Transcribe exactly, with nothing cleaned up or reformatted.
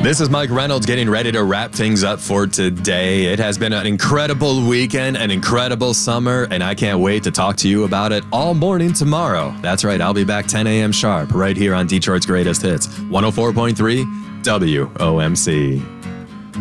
This is Mike Reynolds getting ready to wrap things up for today. It has been an incredible weekend, an incredible summer, and I can't wait to talk to you about it all morning tomorrow. That's right, I'll be back ten a m sharp right here on Detroit's Greatest Hits, one oh four point three W O M C.